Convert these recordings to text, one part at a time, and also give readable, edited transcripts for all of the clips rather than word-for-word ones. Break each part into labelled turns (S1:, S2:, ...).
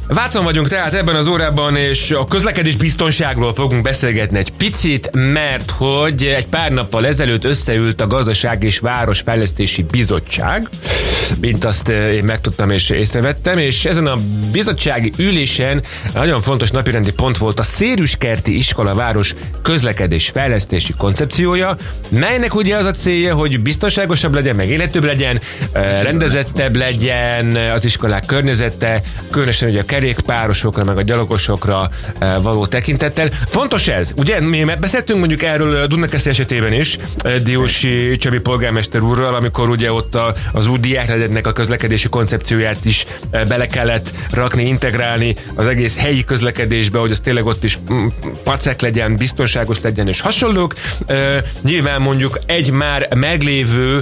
S1: Vácon vagyunk tehát ebben az órában, és a közlekedés biztonságról fogunk beszélgetni egy picit, mert hogy egy pár nappal ezelőtt összeült a Gazdaság és Városfejlesztési Bizottság, mint azt én megtudtam és észrevettem, és ezen a bizottsági ülésen nagyon fontos napirendi pont volt a Szérüskerti Iskolaváros közlekedés fejlesztési koncepciója, melynek ugye az a célja, hogy biztonságosabb legyen, meg életőbb legyen, rendezettebb legyen az iskolák környezete, különösen ugye a kerékpárosokra, meg a gyalogosokra való tekintettel. Fontos ez, ugye? Mi beszéltünk mondjuk erről Dunakeszi esetében is, Diósi Csabi polgármester úrral, amikor ugye ott az új diákrendetnek a közlekedési koncepcióját is bele kellett rakni, integrálni az egész helyi közlekedésbe, hogy az tényleg ott is pacek legyen, biztonságos legyen és hasonlók. Nyilván mondjuk egy már meglévő,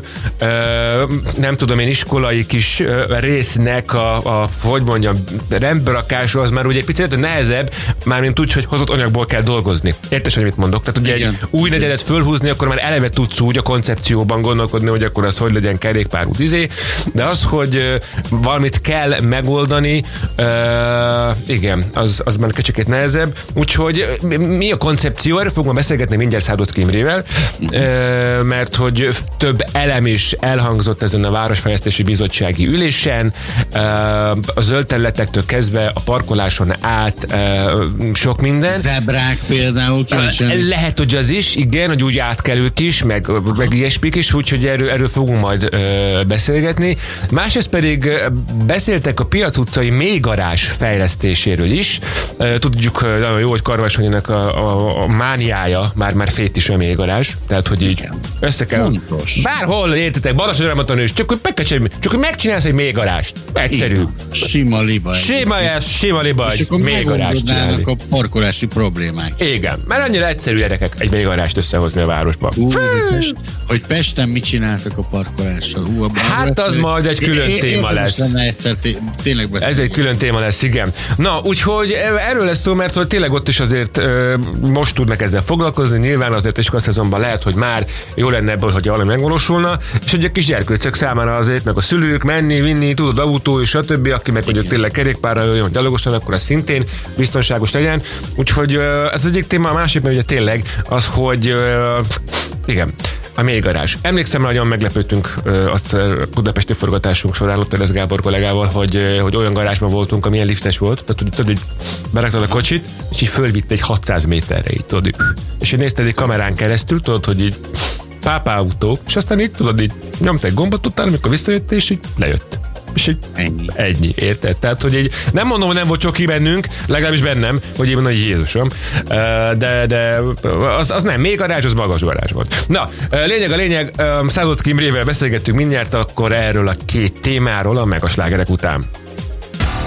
S1: nem tudom én, iskolai kis résznek hogy mondjam, rendberakása az már ugye egy picit nehezebb, mármint úgy, hogy hozott anyagból kell dolgozni. Értes, hogy mit mondok? Tehát ugye egy új negyedet fölhúzni, akkor már eleve tudsz úgy a koncepcióban gondolkodni, hogy akkor az hogy legyen kerékpárút de az, hogy valamit kell megoldani, igen, az már kicsikét nehezebb. Úgyhogy mi a koncepció? Erről fogunk beszélgetni mindjárt Szádocki Imrével, mert hogy több elem is elhangzott ezen a Városfejlesztési Bizottsági ülésen, a zöld területektől kezdve a parkoláson át sok minden.
S2: Zebrák például.
S1: Lehet, hogy az is, igen, hogy úgy átkelők is, meg ilyesmik is, úgyhogy erről fogunk majd beszélgetni. Másrészt pedig beszéltek a Piac utcai mélygarázs fejlesztéséről is. Tudjuk nagyon jó, hogy Karvasonyinak a mániája, már fét is a mélygarázs, tehát hogy így össze kell.
S2: Fontos.
S1: Bárhol, értetek, Balassagyarmaton is, csak hogy megcsinálsz egy mélygarást. Egyszerű.
S2: Igen. Sima liba.
S1: Sima liba egy mélygarást csinálni.
S2: A parkolási problémák.
S1: Igen, mert annyira egyszerű gyerekek egy mélygarást összehozni a városba.
S2: Hogy Pesten mit csináltak a parkolással?
S1: Hát az majd egy külön téma lesz.
S2: Tényleg
S1: ez egy külön téma lesz, igen. Na, úgyhogy erről lesz szó, mert hogy tényleg ott is azért most tudnak ezzel foglalkozni, nyilván azért iskolaszezonban lehet, hogy már jó lenne ebből, hogy valami megvalósulna, és hogy a kis gyerkőcök számára azért, meg a szülők menni, vinni, tudod, autó és stb., aki meg mondjuk tényleg kerékpárral jöjjön, gyalogosan, akkor az szintén biztonságos legyen. Úgyhogy ez egyik téma, a másik, mert ugye tényleg az, hogy igen, a mélygarázs. Emlékszem, nagyon meglepődtünk a budapesti forgatásunk során Lotteres Gábor kollégával, hogy olyan garázsban voltunk, amilyen liftes volt. Tehát tudod, így beraktad a kocsit, és így fölvitt egy 600 méterre, így tudod, és így nézted egy kamerán keresztül, tudod, hogy így pápáautó, és aztán így tudod, így nyomta egy gombot utána, amikor visszajött, és így lejött. És így ennyi, érted? Tehát, hogy így nem mondom, hogy nem volt csoki bennünk, legalábbis bennem, hogy én mondom, hogy Jézusom, de az nem, még garázs, az magas garázs volt. Na, lényeg, Szádocki Imrével beszélgettünk mindjárt akkor erről a két témáról a megaslágerek után.